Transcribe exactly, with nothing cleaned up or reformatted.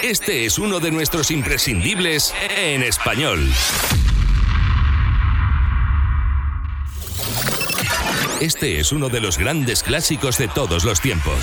Este es uno de nuestros imprescindibles en español. Este es uno de los grandes clásicos de todos los tiempos.